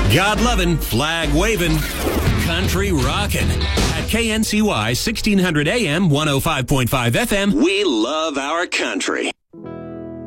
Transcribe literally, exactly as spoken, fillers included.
God loving, flag waving, country rockin'. At K N C Y sixteen hundred A M, one oh five point five F M, we love our country.